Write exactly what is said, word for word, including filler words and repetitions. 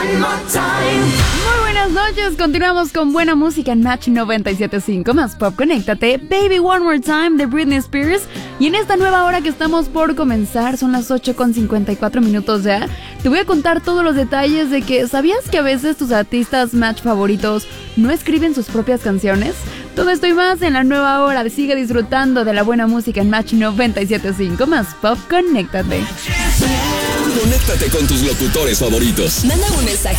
Muy buenas noches, continuamos con buena música en Match noventa y siete punto cinco, más pop, conéctate, Baby One More Time de Britney Spears. Y en esta nueva hora que estamos por comenzar, son las ocho con cincuenta y cuatro minutos ya, te voy a contar todos los detalles de que, ¿sabías que a veces tus artistas Match favoritos no escriben sus propias canciones? Todo esto y más en la nueva hora. Sigue disfrutando de la buena música en Match noventa y siete punto cinco, más pop, conéctate. Conéctate con tus locutores favoritos. Manda un mensaje